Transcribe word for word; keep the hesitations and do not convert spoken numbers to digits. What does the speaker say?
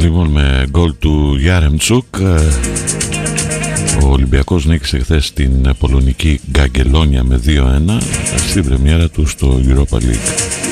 Λοιπόν, με γκολ του Γιάρεμτσουκ ο Ολυμπιακός νίκησε χθες την πολωνική Γκαγκελόνια με δύο ένα στην πρεμιέρα του στο Europa League.